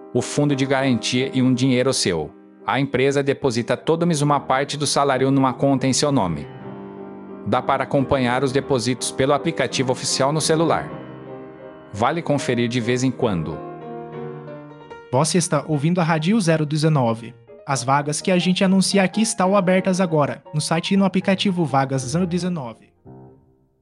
o fundo de garantia e um dinheiro seu. A empresa deposita todo mês uma parte do salário numa conta em seu nome. Dá para acompanhar os depósitos pelo aplicativo oficial no celular. Vale conferir de vez em quando. Você está ouvindo a Rádio 019. As vagas que a gente anuncia aqui estão abertas agora, no site e no aplicativo Vagas 019.